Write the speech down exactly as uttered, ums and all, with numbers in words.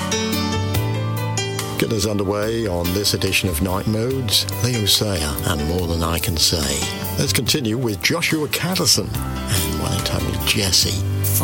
Get us underway on this edition of Night Modes, Leo Sayer and More Than I Can Say. Let's continue with Joshua Catterson and one entitled Jessie.